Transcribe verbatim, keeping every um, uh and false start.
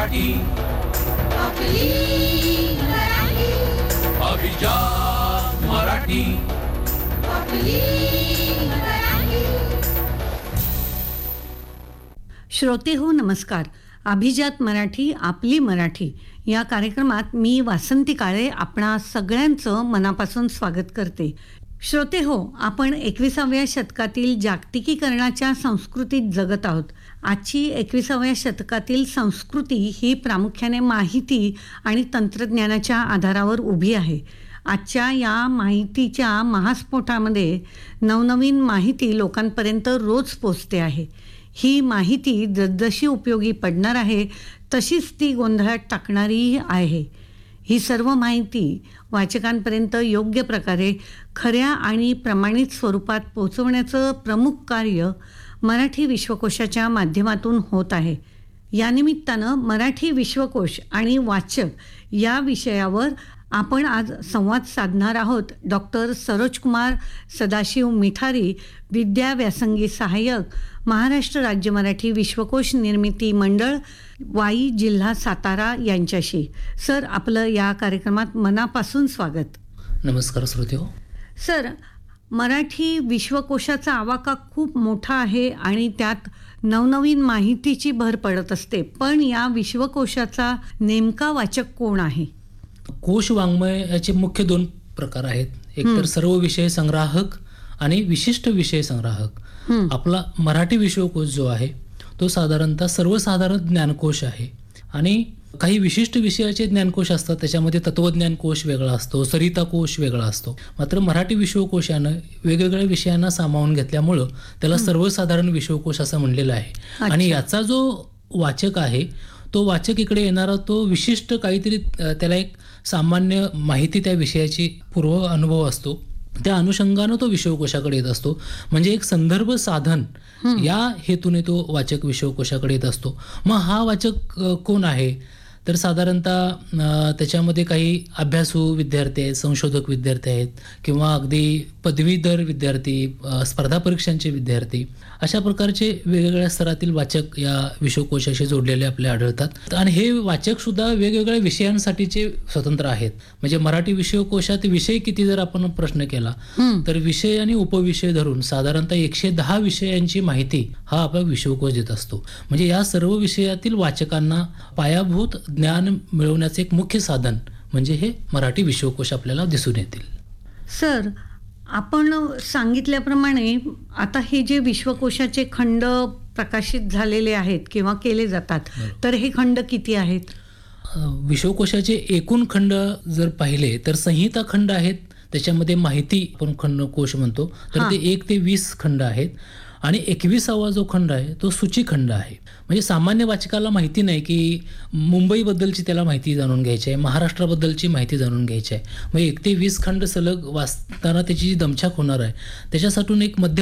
मराठी आपली मराठी अभिजात मराठी. आपली मराठी. श्रोते हो नमस्कार. अभिजात मराठी आपली मराठी या कार्यक्रमात मी वासंती काळे आपणा सगळ्यांचं मनापासून स्वागत करते. श्रोते हो, आपण एकविसाव्या शतकातील जागतिकीकरणाच्या संस्कृतीत जगत आहोत. आजची एकविसाव्या शतकातील संस्कृती ही प्रामुख्याने माहिती आणि तंत्रज्ञानाच्या आधारावर उभी आहे. आजच्या या माहितीच्या महास्फोटामध्ये नवनवीन माहिती लोकांपर्यंत रोज पोचते आहे. ही माहिती जसजशी उपयोगी पडणार आहे तशीच ती गोंधळात टाकणारीही आहे. ही सर्व माहिती वाचकांपर्यंत योग्य प्रकारे खऱ्या आणि प्रमाणित स्वरूपात पोहोचवण्याचं प्रमुख कार्य मराठी विश्वकोशाच्या माध्यमातून होत आहे. या निमित्तानं मराठी विश्वकोश आणि वाचक या विषयावर आपण आज संवाद साधणार आहोत. डॉक्टर सरोजकुमार सदाशिव मिठारी, विद्या व्यासंगी सहाय्यक, महाराष्ट्र राज्य मराठी विश्वकोश निर्मिती मंडळ, वाई, जिल्हा सातारा यांच्याशी. सर, आपलं या कार्यक्रमात मनापासून स्वागत. नमस्कार श्रोतेहो. सर, मराठी विश्वकोशाचा आवाका खूप मोठा आहे आणि त्यात नवनवीन माहितीची भर पडत असते. पण या विश्वकोशाचा नेमका वाचक कोण आहे? कोश वाङ्मय याचे मुख्य दोन प्रकार आहेत. एक तर सर्व विषय संग्राहक आणि विशिष्ट विषय संग्राहक. आपला मराठी विश्वकोश जो आहे तो साधारणतः सर्वसाधारण ज्ञानकोश आहे आणि काही विशिष्ट विषयाचे ज्ञानकोश असतात. त्याच्यामध्ये तत्वज्ञान कोश वेगळा असतो, सरिता कोश वेगळा असतो. मात्र मराठी विश्वकोशानं वेगवेगळ्या विषयांना सामावून घेतल्यामुळं त्याला सर्वसाधारण विश्वकोश असं म्हणलेलं आहे. आणि याचा जो वाचक आहे तो वाचक इकडे येणारा तो विशिष्ट काहीतरी त्याला एक सामान्य माहिती त्या विषयाची पूर्व अनुभव असतो. त्या अनुषंगानं तो विश्वकोशाकडे येत असतो. म्हणजे एक संदर्भ साधन या हेतूने तो वाचक विश्वकोशाकडे येत असतो. मग हा वाचक कोण आहे? तर साधारणतः त्याच्यामध्ये काही अभ्यासू विद्यार्थी आहेत, संशोधक विद्यार्थी आहेत किंवा अगदी पदवीधर विद्यार्थी, स्पर्धा परीक्षांचे विद्यार्थी, अशा प्रकारचे वेगवेगळ्या स्तरातील वाचक या विश्वकोशाशी जोडलेले आपल्याला आढळतात. आणि हे वाचक सुद्धा वेगवेगळ्या विषयांसाठीचे स्वतंत्र आहेत. म्हणजे मराठी विश्वकोशात विषय किती जर आपण प्रश्न केला तर विषय आणि उपविषय धरून साधारणतः एकशे दहा विषयांची माहिती हा आपला विश्वकोश देत असतो. म्हणजे या सर्व विषयातील वाचकांना पायाभूत ज्ञान मिळवण्याचे एक मुख्य साधन म्हणजे हे मराठी विश्वकोश आपल्याला दिसून येतील. सर, आपण सांगितल्याप्रमाणे आता हे जे विश्वकोशाचे खंड प्रकाशित झालेले आहेत किंवा केले जातात, तर हे खंड किती आहेत? विश्वकोशाचे एकूण खंड जर पाहिले तर संहिता खंड आहेत. त्याच्यामध्ये माहिती आपण खंड कोश म्हणतो तर ते एक ते वीस खंड आहेत. आणि एकविसावा जो खंड आहे तो सूचीखंड आहे. म्हणजे सामान्य वाचकाला माहिती नाही की मुंबईबद्दलची त्याला माहिती जाणून घ्यायची आहे, महाराष्ट्राबद्दलची माहिती जाणून घ्यायची आहे. मग एक ते वीस खंड सलग वाचताना त्याची जी दमछाक होणार आहे त्याच्यासाठी एक मध्य